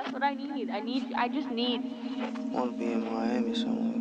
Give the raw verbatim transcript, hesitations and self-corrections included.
That's what I need. I need, I just need. Want to be in Miami somewhere.